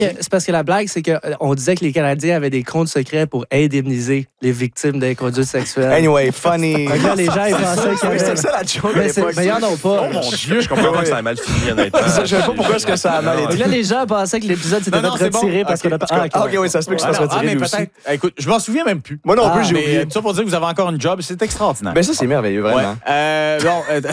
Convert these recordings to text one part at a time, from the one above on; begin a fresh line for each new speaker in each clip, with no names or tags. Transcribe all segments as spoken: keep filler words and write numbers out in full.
C'est parce que la blague, c'est qu'on disait que les Canadiens avaient des comptes secrets pour indemniser les victimes d'inconduite sexuelle.
Anyway, funny.
Là, les gens, ils pensaient qu'il y avait...
C'est ça la joke.
Mais, c'est... mais ils en ont pas.
Oh mon Dieu, je comprends pas que ça a mal fini, honnêtement.
Je sais pas pourquoi est-ce que ça a mal été.
Là, les gens pensaient que l'épisode s'était fait retirer parce qu'on a...
Ah, OK, oui, ça se peut que ça soit retiré lui aussi.
Écoute, je m'en souviens même plus.
Moi non plus, j'ai
Mais
oublié.
tout ça pour dire que vous avez encore une job, c'est extraordinaire.
Ben ça, c'est merveilleux, vraiment.
Euh, bon, euh,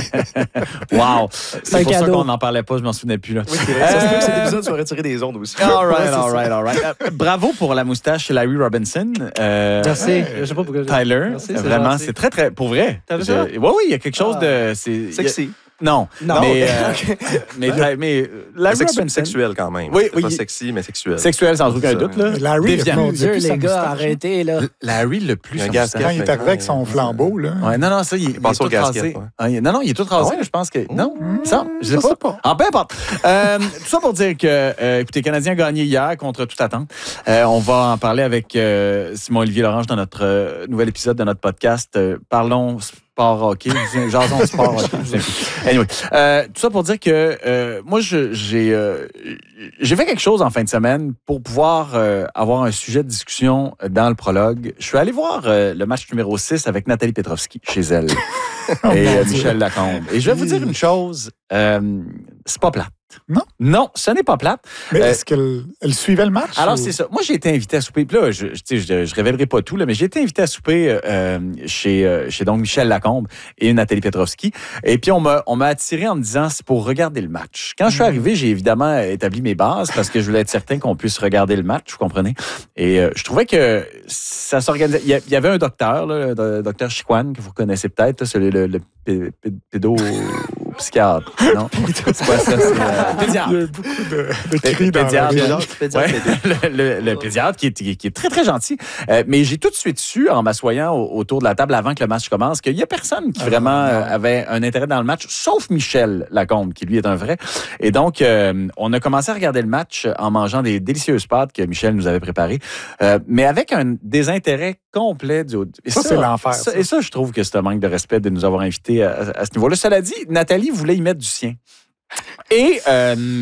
wow. C'est pour ça qu'on n'en parlait pas, je m'en souvenais plus. Là.
Oui, c'est vrai. Ça se peut que cet épisode soit retiré des ondes aussi.
All right, all right, all right. Euh, bravo pour la moustache chez Larry Robinson. Euh,
Merci. Je sais pas pourquoi.
Tyler,
Merci, c'est
vraiment,
gentil.
c'est très, très... Pour vrai.
T'as vu ça?
Oui, oui, il y a quelque chose de... C'est,
Sexy.
Non,
Non.
mais, euh, mais, mais Larry
Sexu-
Robinson...
Sexuel quand même.
Oui,
c'est
oui.
pas sexy, mais sexuel.
Sexuel, sans aucun doute. Là.
Mais Larry,
Déviant.
Mon
il a
Dieu,
plus sa
les gars,
moustache.
arrêtez, là.
Larry, le plus...
Il y a un
son
gaz
moustache.
Quand il est arrivé avec son flambeau, là.
Ouais, non, non, ça, il, il est
passe
tout
au gasket,
rasé.
ouais.
Ah, il- non, non, il est tout rasé, je pense que... Non, ça, je sais
Je
pas.
sais pas.
Ah, peu importe. Euh, tout ça pour dire que, euh, écoutez, Canadien a gagné hier contre toute attente. Euh, on va en parler avec euh, Simon-Olivier Lorange dans notre euh, nouvel épisode de notre podcast. Euh, parlons sport hockey. Jason sport hockey. Je sais plus. Anyway, euh, tout ça pour dire que euh, moi, je, j'ai, euh, j'ai fait quelque chose en fin de semaine pour pouvoir euh, avoir un sujet de discussion dans le prologue. Je suis allé voir euh, le match numéro six avec Nathalie Petrovski chez elle et euh, Michel Lacombe. Et je vais vous dire une chose, euh, c'est pas plate.
Non?
Non, ce n'est pas plate.
Mais
Euh,
est-ce qu'elle elle suivait le match?
Alors,
ou-
c'est ça. Moi, j'ai été invité à souper. Puis là, je ne je, je, je révélerai pas tout, là, mais j'ai été invité à souper euh, chez, euh, chez donc Michel Lacombe et Nathalie Petrovski. Et puis, on m'a, on m'a attiré en me disant c'est pour regarder le match. Quand je suis arrivé, j'ai évidemment établi mes bases parce que je voulais être certain qu'on puisse regarder le match, vous comprenez? Et euh, je trouvais que ça s'organisait. Il y, a, il y avait un docteur, là, le docteur Chiquan, que vous connaissez peut-être, là, celui, le, le pé- pé- pédopsychiatre. Non? C'est pas ça, c'est euh, pédiatre.
Il y a eu beaucoup de, de
Pé-
cris dans la
pédiatre.
rue.
Ouais, le, le- le pédiatre qui est, qui est- qui est très, très gentil. Euh, mais j'ai tout de suite su, en m'assoyant au- autour de la table avant que le match commence, qu'il n'y a personne qui vraiment euh, avait un intérêt dans le match, sauf Michel Lacombe, qui lui est un vrai. Et donc, euh, on a commencé à regarder le match en mangeant des délicieuses pâtes que Michel nous avait préparées, euh, mais avec un désintérêt complet du... Et
Ça, c'est l'enfer,
ça-
ça.
Et ça, je trouve que c'est un manque de respect de nous avoir invités à, à ce niveau-là. Cela dit, Nathalie voulait y mettre du sien. Et euh,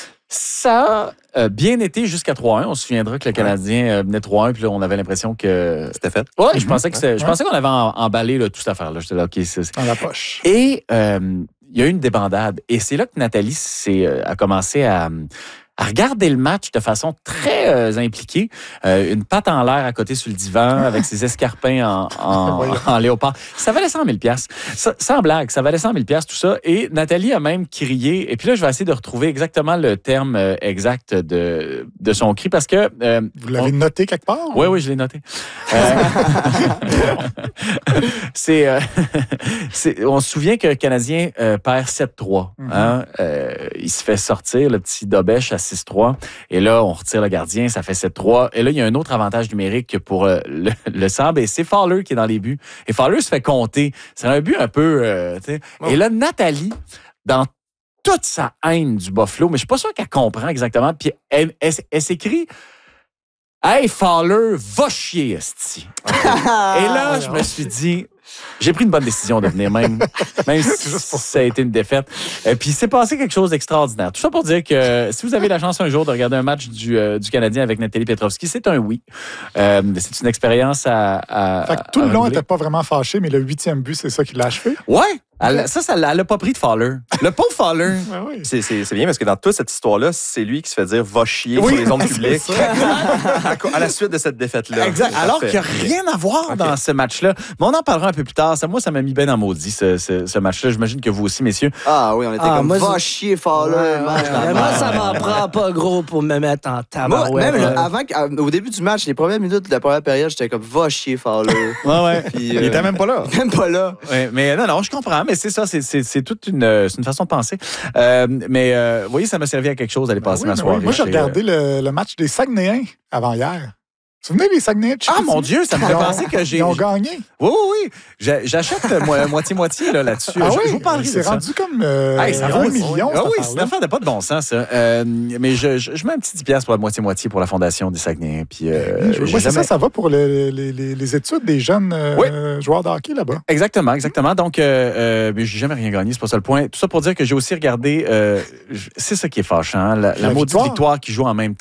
ça a bien été jusqu'à trois un. On se souviendra que le Canadien euh, menait trois un, puis là, on avait l'impression que...
C'était fait.
Ouais, je pensais que c'était- je
Ouais.
pensais qu'on avait en- emballé là, toute cette affaire-là. J'étais là, OK, c'est... c'est-
Dans la poche.
Et euh, il y a eu une débandade. Et c'est là que Nathalie s'est, euh, a commencé à... à regarder le match de façon très euh, impliquée. Euh, une patte en l'air à côté sur le divan avec ses escarpins en, en,
Voyons.
en léopard. Ça valait cent mille piastres. Ça- Sans blague, ça valait cent mille piastres tout ça. Et Nathalie a même crié. Et puis là, je vais essayer de retrouver exactement le terme euh, exact de, de son cri parce que... euh,
Vous l'avez noté quelque part?
oui, oui, je l'ai noté. Euh, c'est, euh, c'est- on se souvient que le Canadien euh, perd sept trois. Hein? Euh, il se fait sortir le petit Dobèche à six trois. Et là, on retire le gardien, ça fait sept trois. Et là, il y a un autre avantage numérique pour euh, le, le Samb, et c'est Fowler qui est dans les buts. Et Fowler se fait compter. C'est un but un peu... euh, tu sais. Et là, Nathalie, dans toute sa haine du Buffalo, mais je suis pas sûr qu'elle comprend exactement. Puis elle, elle, elle s'écrit... Hey, Fowler, va chier, esti. Et là, je me suis dit, j'ai pris une bonne décision de venir, même, même si ça a été une défaite. Et puis, il s'est passé quelque chose d'extraordinaire. Tout ça pour dire que si vous avez la chance un jour de regarder un match du, euh, du Canadien avec Nathalie Petrovski, c'est un oui. Euh, c'est une expérience à. à
Fait que tout le
à
long, elle
renouveler.
n'était pas vraiment fâchée, mais le huitième but, c'est ça qui l'a achevé.
Ouais! Elle- ça, ça l'a elle a pas pris de Fowler. Le pauvre Fowler.
Ouais, oui.
C'est, c'est, c'est bien parce que dans toute cette histoire-là, c'est lui qui se fait dire va chier
Oui,
sur les ondes
c'est
publiques
ça.
à, co- à la suite de cette défaite-là.
Exact.
C'est
Alors
parfait.
qu'il n'y a rien à voir
OK.
dans ce match-là. Mais on en parlera un peu plus tard. Ça, moi, ça m'a mis bien en maudit, ce, ce, ce match-là. J'imagine que vous aussi, messieurs.
Ah oui, on était
Ah,
comme
moi,
va
je-
chier Fowler,
Ouais,
match.
ouais, ouais. Moi, ça m'en prend pas gros pour me mettre en
Moi,
tabarouette.
même
là.
là, avant, que- euh, au début du match, les premières minutes de la première période, j'étais comme va chier Fowler.
Ouais, ouais.
Puis,
Il
euh,
était même pas là.
même pas là.
Ouais, mais non, non, je comprends, mais c'est ça, c'est, c'est, c'est toute une, euh, c'est une façon de penser. Euh, mais euh, vous voyez, ça m'a servi à quelque chose d'aller passer
Oui,
ma
mais
soirée.
oui. Moi, j'ai
chez,
regardé le, le match des Saguenayens avant hier. Vous vous souvenez des Saguenay?
Ah, mon Dieu, ça me fait penser que j'ai...
Ils ont gagné.
Oui, oui, oui. J'ai- J'achète mo- moitié-moitié là, là-dessus.
Ah
je,
oui?
je vous parlerai de
C'est
ça.
rendu comme euh,
Hey, ça
un
vaut-
million,
Ah
cette
oui, c'est une
affaire-là.
affaire de pas de bon sens, ça. Euh, mais je, je, je mets un petit dix piastres pour la moitié-moitié pour la Fondation des Saguenay. Puis, euh,
Oui,
j'ai
c'est
jamais-
ça, ça va pour le- les, les- les études des jeunes euh,
Oui.
joueurs de hockey là-bas.
Exactement, exactement. Donc, euh, euh, mais j'ai jamais rien gagné, c'est pas ça le point. Tout ça pour dire que j'ai aussi regardé, euh, c'est ça qui est fâchant, la, la
La
maudite
victoire.
victoire qui joue en même temps.